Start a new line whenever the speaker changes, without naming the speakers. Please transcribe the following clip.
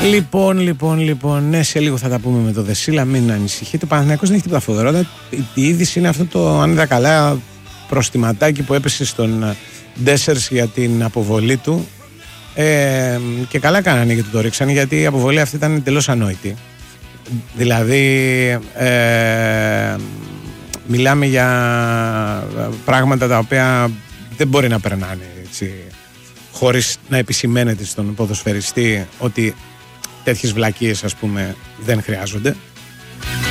Λοιπόν, ναι, σε λίγο θα τα πούμε με το Δεσίλα, μην ανησυχείτε. Ο Παναθηναϊκός δεν έχει τίποτα φοβερό. Η είδηση είναι αυτό το, αν είδα καλά, προστιματάκι που έπεσε στον Ντέσσερς για την αποβολή του. Και καλά κάνανε γιατί το ρίξανε, γιατί η αποβολή αυτή ήταν τελώς ανόητη. Δηλαδή μιλάμε για πράγματα τα οποία δεν μπορεί να περνάνε έτσι, χωρίς να επισημαίνεται στον ποδοσφαιριστή ότι τέτοιες βλακίες, ας πούμε, δεν χρειάζονται.